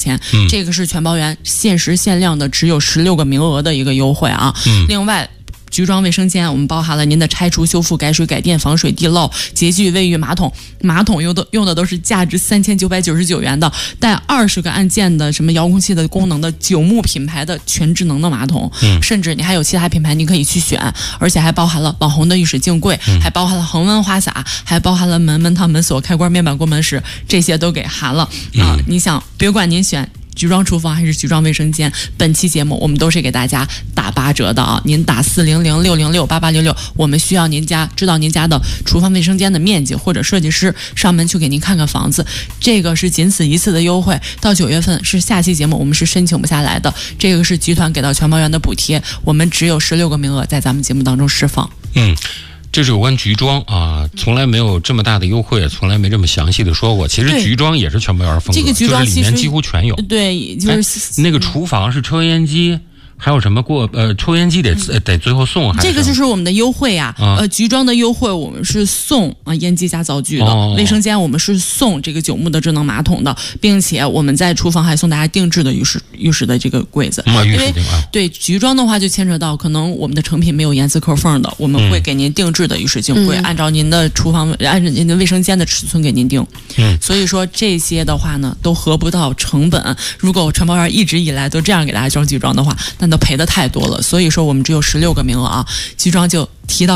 天，这个是全包园限时限量的，只有16个名额的一个优惠啊。另外，橘庄卫生间我们包含了您的拆除、修复、改水、改电、防水、地漏、洁具、卫浴、马桶用的都是价值3999元的，带20个按键的什么遥控器的功能的九牧品牌的全智能的马桶，甚至你还有其他品牌你可以去选，而且还包含了网红的浴室镜柜，还包含了恒温花洒，还包含了门套、门锁、开关、面板过门时，这些都给含了啊！你想，别管您选橘庄厨房还是橘庄卫生间，本期节目我们都是给大家打8折的啊！您打400-606-8866，我们需要知道您家的厨房卫生间的面积，或者设计师上门去给您看看房子。这个是仅此一次的优惠，到9月份是下期节目我们是申请不下来的。这个是集团给到全包园的补贴，我们只有16个名额在咱们节目当中释放。 这是有关橘庄啊，从来没有这么大的优惠，从来没这么详细的说过。其实橘庄也是全包园风格， 这个橘庄就是里面几乎全有。 对，就是那个厨房是抽烟机。还有什么抽烟机得最后送还是？ 这个就是我们的优惠啊！橘庄的优惠我们是送烟机加灶具的，卫生间我们是送这个九牧的智能马桶的，并且我们在厨房还送大家定制的浴室的这个柜子。因为对橘庄的话就牵扯到可能我们的成品没有严丝扣缝的，我们会给您定制的浴室镜柜，按照您的厨房按照您的卫生间的尺寸给您定。所以说这些的话呢都合不到成本。如果全包园一直以来都这样给大家装橘庄的话，那都赔的太多了，所以说我们只有16个名额啊，橘庄就提到